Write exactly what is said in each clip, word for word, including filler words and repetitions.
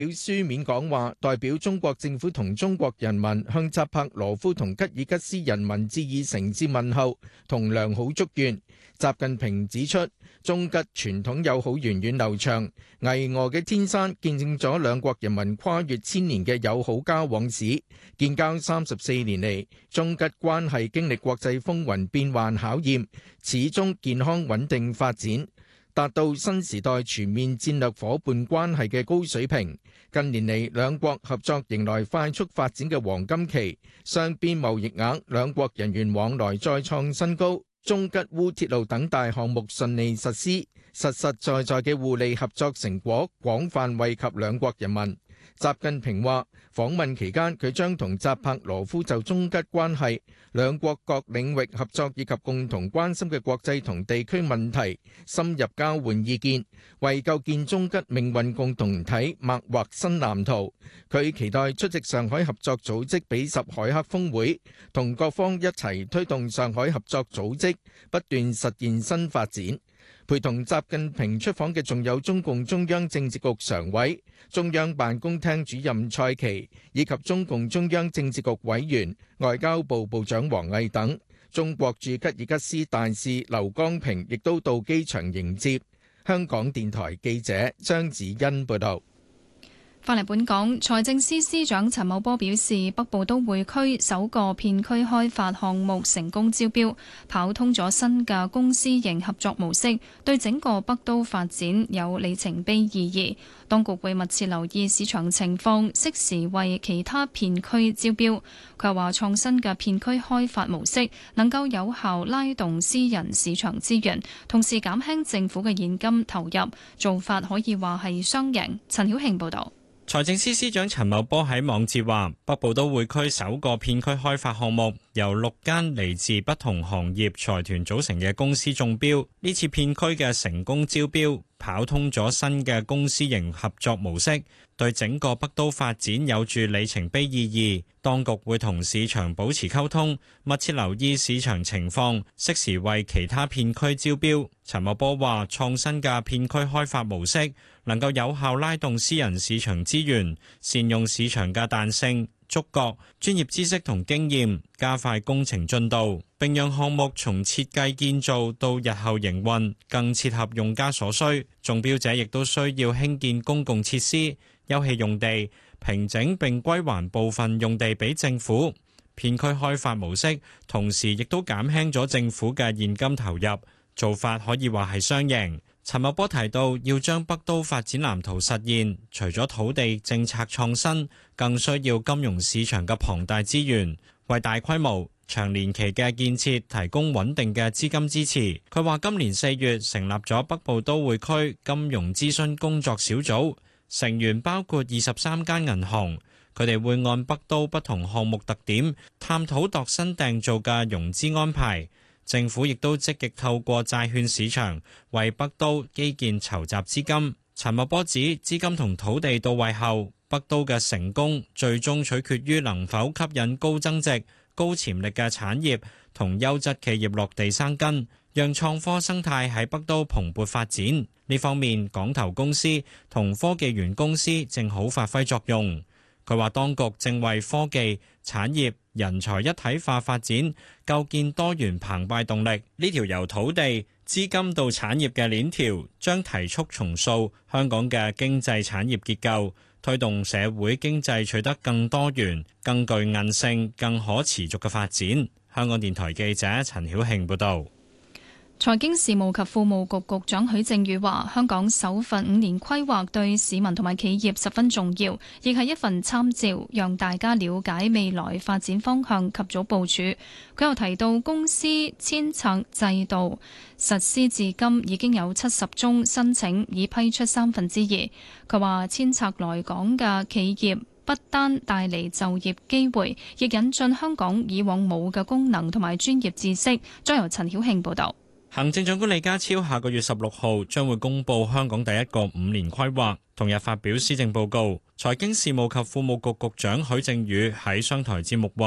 表書面講話，代表中國政府同中國人民向扎帕羅夫同吉爾吉斯人民致以誠摯問候同良好祝願。習近平指出，中吉傳統友好源遠流長，巍峨嘅天山見證咗兩國人民跨越千年嘅友好交往史。建交三十四年嚟，中吉關係經歷國際風雲變幻考驗，始終健康穩定發展，達到新時代全面戰略夥伴關係嘅高水平。近年嚟，兩國合作迎來快速發展嘅黃金期，雙邊貿易額、兩國人員往來再創新高，中吉烏鐵路等大項目順利實施，實實在在嘅互利合作成果廣泛惠及兩國人民。習近平話，訪問期間佢將同扎帕羅夫就中吉關係、兩國各領域合作以及共同關心嘅國際同地區問題深入交換意見，為構建中吉命運共同體擘劃新藍圖。佢期待出席上海合作組織比什凱克峰會，同各方一齊推動上海合作組織不斷實現新發展。陪同習近平出訪嘅仲有中共中央政治局常委、中央辦公廳主任蔡奇，以及中共中央政治局委員、外交部部長王毅等。中國駐吉爾吉斯大使劉光平亦都到機場迎接。香港電台記者張子欣報道。 返嚟本港，財政司司長陳茂波表示，北部都會區首個片區開發項目成功招標，跑通咗新嘅公私營合作模式，對整個北都發展有里程碑意義。當局會密切留意市場情況，適時為其他片區招標。佢又話，創新嘅片區開發模式能夠有效拉動私人市場資源，同時減輕政府嘅現金投入，做法可以話係雙贏。陳曉慶報導。 財政司司長陳茂波喺網誌話，北部都會區首個片區開發項目由六間嚟自不同行業財團組成嘅公司中標。呢次片區嘅成功招標，跑通咗新嘅公私營合作模式，對整個北都發展有住里程碑意義。當局會同市場保持溝通，密切留意市場情況，適時為其他片區招標。陳茂波話，創新嘅片區開發模式能夠有效拉動私人市場資源，善用市場嘅彈性、觸覺、專業知識同經驗，加快工程進度，並讓項目從設計建造到日後營運更切合用家所需。中標者亦都需要興建公共設施、休憩用地，平整並歸還部分用地俾政府。片區開發模式同時亦都減輕咗政府嘅現金投入，做法可以話係雙贏。陳茂波提到，要將北都發展藍圖實現，除咗土地政策創新，更需要金融市場嘅龐大資源，為大規模長年期嘅建設提供穩定嘅資金支持。佢話今年四月成立咗北部都會區金融諮詢工作小組，成員包括二十三間銀行，佢哋會按北都不同項目特點，探討度身訂造嘅融資安排。政府亦都積極透過債券市場為北都基建籌集資金。陳茂波指，資金同土地到位後，北都嘅成功最終取決於能否吸引高增值、高潛力嘅產業同優質企業落地生根，讓創科生態喺北都蓬勃發展。呢方面，港投公司同科技園公司正好發揮作用。佢話當局正為科技、產業、人才一體化發展構建多元澎湃動力。呢條由土地、資金到產業嘅鏈條，將提速重塑香港嘅經濟產業結構，推動社會經濟取得更多元、更具韌性、更可持續嘅發展。香港電台記者陳曉慶報導。 財經事務及庫務局局長許正宇話，香港首份五年規劃對市民同埋企業十分重要，亦係一份參照，讓大家了解未來發展方向及早部署。佢又提到，公司遷冊制度實施至今已經有七十宗申請，已批出三分之二。佢話遷冊來港嘅企業不單帶嚟就業機會，亦引進香港以往冇嘅功能同埋專業知識。再由陳曉慶報導。 行政長官李家超下個月十六號將會公布香港第一個五年規劃，同日發表施政報告。財經事務及庫務局局長許正宇喺商台節目話，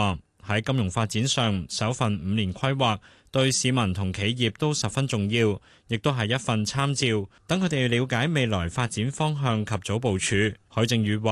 喺金融發展上，首份五年規劃對市民同企業都十分重要，亦都係一份參照，等佢哋了解未來發展方向及早部署。許正宇話